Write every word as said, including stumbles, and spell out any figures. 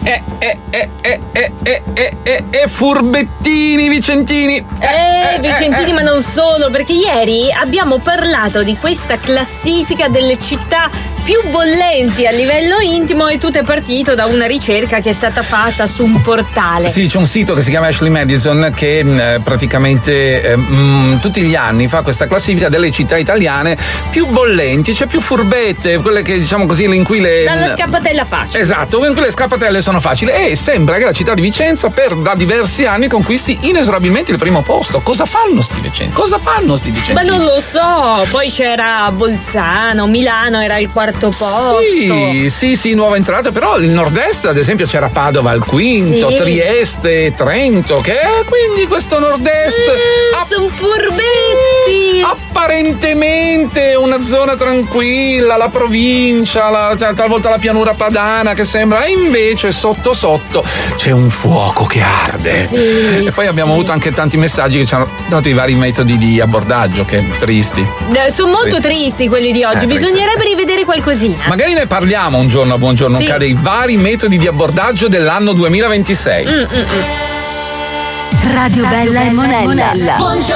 eh, eh, eh, eh, eh, eh, eh, eh, eh, furbettini Vicentini. Eh, Vicentini, ma non solo, perché ieri abbiamo parlato di questa classifica delle città più bollenti a livello intimo e tutto è partito da una ricerca che è stata fatta su un portale. Sì, c'è un sito che si chiama Ashley Madison che eh, praticamente eh, mh, tutti gli anni fa questa classifica delle città italiane più bollenti, cioè più furbette, quelle che diciamo così in cui le... Dalla scappatella facile. Esatto, in cui le scappatelle sono facili e sembra che la città di Vicenza per da diversi anni conquisti inesorabilmente il primo posto. Cosa fanno sti Vicenzi? Cosa fanno sti Vicenzi? Ma non lo so, poi c'era Bolzano, Milano era il quarto posto. Sì, sì, sì, nuova entrata, però il nord-est ad esempio c'era Padova al quinto, sì. Trieste, Trento, che è quindi questo nord-est mm, app- sono furbetti. Apparentemente una zona tranquilla, la provincia, la, talvolta la pianura padana che sembra, e invece sotto sotto c'è un fuoco che arde. Sì, e poi sì, abbiamo sì. avuto anche tanti messaggi che ci hanno dato i vari metodi di abbordaggio, che tristi. Eh, sono molto sì. tristi quelli di oggi, Eh, bisognerebbe rivedere qualcosina. Magari ne parliamo un giorno a Buongiorno Sì. K dei vari metodi di abbordaggio dell'anno duemilaventisei. Mm, mm, mm. Radio Bella e Monella.